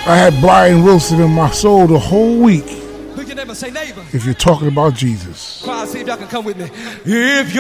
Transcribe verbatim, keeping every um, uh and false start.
I had Brian Wilson in my soul the whole week. Look your neighbor, say neighbor. If you're talking about Jesus. Quiet, see if y'all can come with me. If